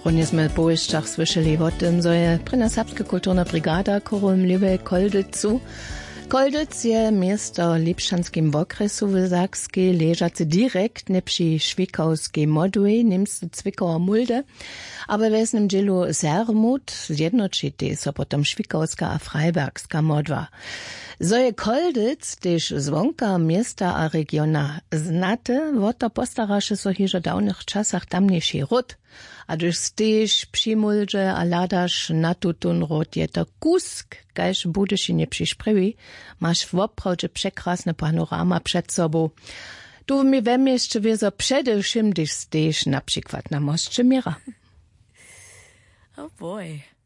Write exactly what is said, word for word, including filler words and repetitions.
Správne sme po eštach slyšeli o tom, že je pre nás Serbska kulturna brigada korum Live Koldicu. Koldec je miesto v Lipšanskim okresu v Sakskej, ležace direkt nepři Švikowskiej modły, nimste Cwikowa mulde, a we wesnym dzielu Sermut zjednoczyty so potom Švikowska a Freibergska modwa. So je Koldec, tež zvonka miesta a regiona znate, woto postaraše so hižo dawnych czasach tamniejszy ród, a gdyż stež přimulže a ladaš na tutun ród je to kusk, kajž budeš i nie přišprevi, masz woprawdźe przekrasne panorama przed sobą. Tu mi wem jeszcze wieso przedewším, gdyż stež na przykład na moście Mira. Oh boy.